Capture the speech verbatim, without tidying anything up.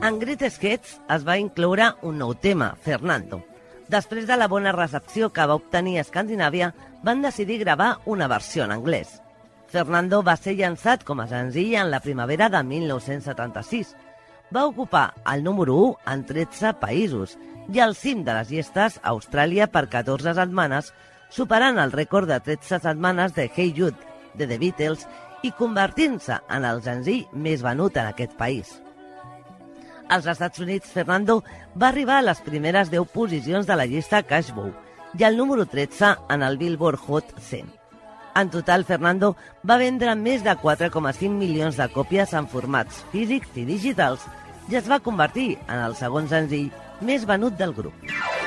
En Greatest Hits es va incloure un nou tema, Fernando. Després de la bona recepció que va obtenir a Escandinàvia, van decidir gravar una versió en anglès. Fernando va ser llançat com a senzill en la primavera de mil nou-cents setanta-sis. Va ocupar el número u en tretze països i al cim de les llistes a Austràlia per catorze setmanes, superant el rècord de tretze setmanes de Hey Jude, de The Beatles, i convertint-se en el senzill més venut en aquest país. Als Estats Units, Fernando va arribar a les primeres deu posicions de la llista Cashbow i al número tretze en el Billboard Hot cent. En total, Fernando va vendre més de quatre coma cinc milions de còpies en formats físics i digitals i es va convertir en el segon senzill més venut del grup.